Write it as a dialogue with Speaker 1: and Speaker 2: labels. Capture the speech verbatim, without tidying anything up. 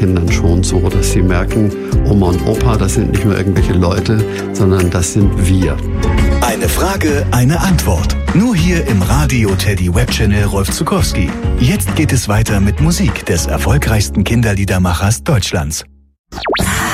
Speaker 1: Kindern schon so, dass sie merken, Oma und Opa, das sind nicht nur irgendwelche Leute, sondern das sind wir.
Speaker 2: Eine Frage, eine Antwort. Nur hier im Radio Teddy Webchannel Rolf Zuckowski. Jetzt geht es weiter mit Musik des erfolgreichsten Kinderliedermachers Deutschlands.